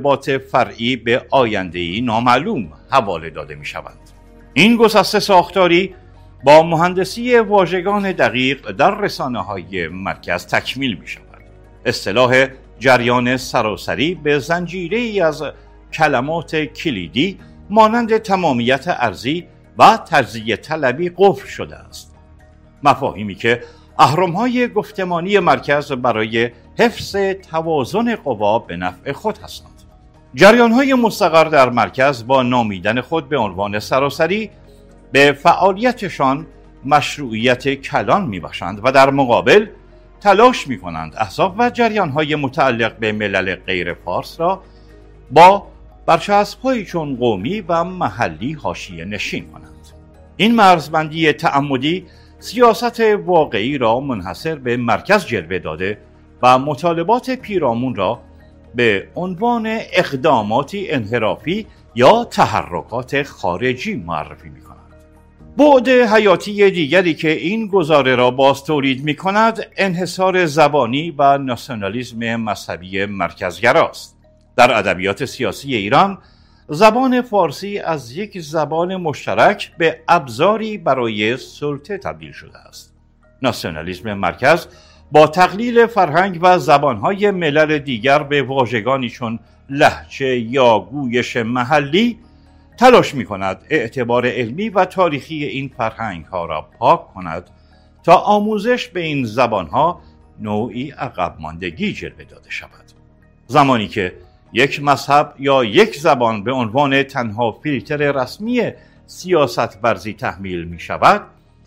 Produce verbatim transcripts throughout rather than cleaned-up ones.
مطالبات فرعی به آینده‌ای نامعلوم حواله داده می شوند. این گسسته ساختاری با مهندسی واژگان دقیق در رسانه‌های مرکز تکمیل می شود. اصطلاح جریان سراسری به زنجیره‌ای از کلمات کلیدی مانند تمامیت ارضی و تجزیه طلبی قفل شده است. مفاهیمی که اهرم‌های گفتمانی مرکز برای حفظ توازن قوا به نفع خود هستند. جریان‌های مستقر در مرکز با نامیدن خود به عنوان سراسری به فعالیتشان مشروعیت کلان می‌بخشند و در مقابل تلاش می‌کنند احزاب و جریان‌های متعلق به ملل غیر فارس را با برچسب‌هایی چون قومی و محلی حاشیه نشین کنند. این مرزبندی تعمدی سیاست واقعی را منحصر به مرکز جلوه داده و مطالبات پیرامون را به عنوان اقداماتی انحرافی یا تحرکات خارجی معرفی می کند. بعد حیاتی دیگری که این گزاره را باز تولید می کند انحصار زبانی و ناسیونالیسم مذهبی مرکزگراست. در ادبیات سیاسی ایران زبان فارسی از یک زبان مشترک به ابزاری برای سلطه تبدیل شده است. ناسیونالیسم مرکز با تقلیل فرهنگ و زبانهای ملل دیگر به واژگانی چون لهجه یا گویش محلی تلاش می کند اعتبار علمی و تاریخی این فرهنگ ها را پاک کند تا آموزش به این زبان ها نوعی عقب ماندگی جلوه داده شود. زمانی که یک مذهب یا یک زبان به عنوان تنها فیلتر رسمی سیاست ورزی تحمیل می شود،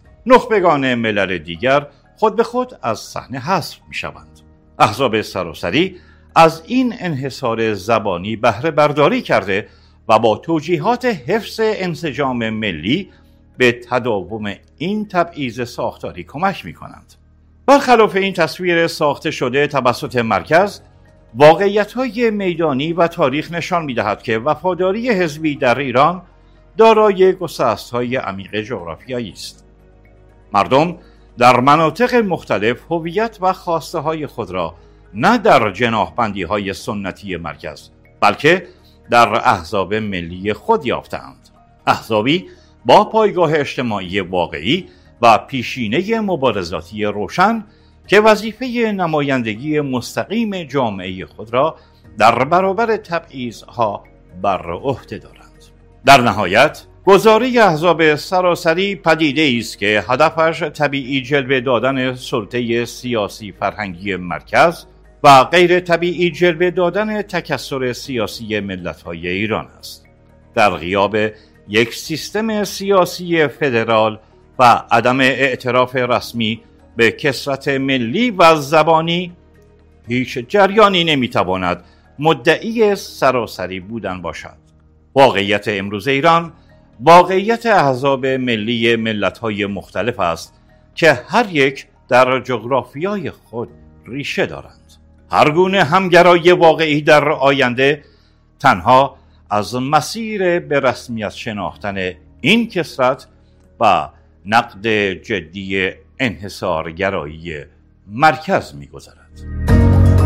نخبگان ملل دیگر خود به خود از صحنه حذف می شوند. احزاب سراسری از این انحصار زبانی بهره برداری کرده و با توجیهات حفظ انسجام ملی به تداوم این تبعیض ساختاری کمک می کنند. برخلاف این تصویر ساخته شده توسط مرکز، واقعیت‌های میدانی و تاریخ نشان می‌دهد که وفاداری حزبی در ایران دارای گسست‌های عمیق جغرافیایی است. مردم در مناطق مختلف هویت و خواسته‌های خود را نه در جناح‌بندی‌های سنتی مرکز، بلکه در احزاب ملی خود یافته‌اند. احزابی با پایگاه اجتماعی واقعی و پیشینه مبارزاتی روشن که وظیفه نمایندگی مستقیم جامعه خود را در برابر تبعیض‌ها بر عهده دارند. در نهایت، گزاره احزاب سراسری پدیده‌ای است که هدفش طبیعی جلوه دادن سلطه سیاسی فرهنگی مرکز و غیر طبیعی جلوه دادن تکثر سیاسی ملت‌های ایران است. در غیاب یک سیستم سیاسی فدرال و عدم اعتراف رسمی به کثرت ملی و زبانی، هیچ جریانی نمیتواند مدعی سراسری بودن باشد. واقعیت امروز ایران واقعیت احزاب ملی ملت‌های مختلف است که هر یک در جغرافیای خود ریشه دارند. هر گونه همگرایی واقعی در آینده تنها از مسیر به رسمیت شناختن این کثرت و نقد جدی انحصارگرایی مرکز می‌گذرد.